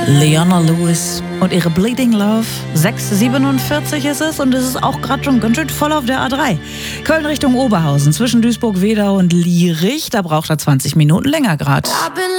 Leona Lewis und ihre Bleeding Love. 6:47 ist es und es ist auch gerade schon ganz schön voll auf der A3. Köln Richtung Oberhausen zwischen Duisburg, Wedau und Lierich. Da braucht er 20 Minuten länger gerade.